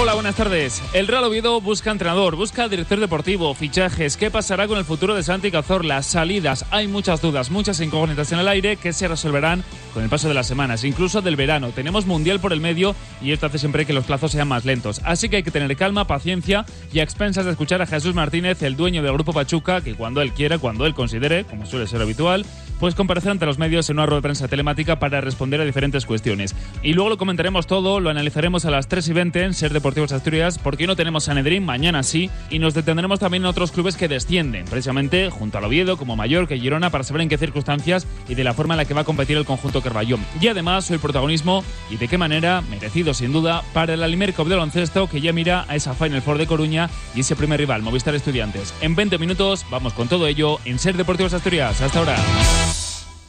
Hola, buenas tardes. El Real Oviedo busca entrenador, busca director deportivo, fichajes. ¿Qué pasará con el futuro de Santi Cazorla? Salidas. Hay muchas dudas, muchas incógnitas en el aire que se resolverán con el paso de las semanas, incluso del verano. Tenemos Mundial por el medio y esto hace siempre que los plazos sean más lentos. Así que hay que tener calma, paciencia y a expensas de escuchar a Jesús Martínez, el dueño del Grupo Pachuca, que cuando él quiera, cuando él considere, como suele ser habitual, pues comparecer ante los medios en una rueda de prensa telemática para responder a diferentes cuestiones. Y luego lo comentaremos todo, lo analizaremos a las 3:20 en Ser Deportivos Asturias, porque hoy no tenemos Sanedrín, mañana sí, y nos detendremos también en otros clubes que descienden, precisamente junto al Oviedo, como Mallorca y Girona, para saber en qué circunstancias y de la forma en la que va a competir el conjunto Carballón. Y además, hoy protagonismo, y de qué manera, merecido sin duda, para el Alimer Club de baloncesto, que ya mira a esa Final Four de Coruña y ese primer rival, Movistar Estudiantes. En 20 minutos vamos con todo ello en Ser Deportivos Asturias. Hasta ahora.